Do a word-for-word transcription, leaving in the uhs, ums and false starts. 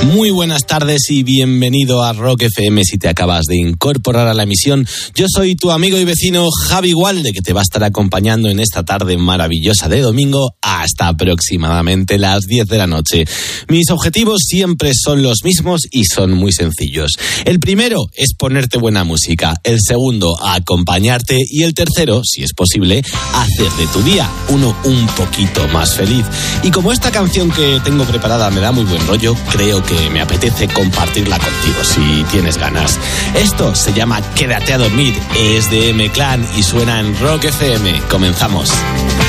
Muy buenas tardes y bienvenido a Rock F M si te acabas de incorporar a la emisión. Yo soy tu amigo y vecino Javi Walde, que te va a estar acompañando en esta tarde maravillosa de domingo hasta aproximadamente las diez de la noche. Mis objetivos siempre son los mismos y son muy sencillos. El primero es ponerte buena música, el segundo, acompañarte, y el tercero, si es posible, hacer de tu día uno un poquito más feliz. Y como esta canción que tengo preparada me da muy buen rollo, creo que me apetece compartirla contigo si tienes ganas. Esto se llama Quédate a dormir, es de M-Clan y suena en Rock F M. Comenzamos.